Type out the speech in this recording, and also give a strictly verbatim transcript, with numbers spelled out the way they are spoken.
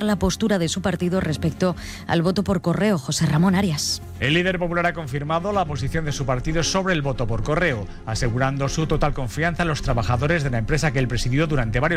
la postura de su partido respecto al voto por correo. José Ramón Arias. El líder popular ha confirmado la posición de su partido sobre el voto por correo, asegurando su total confianza en los trabajadores de la empresa que él presidió durante varios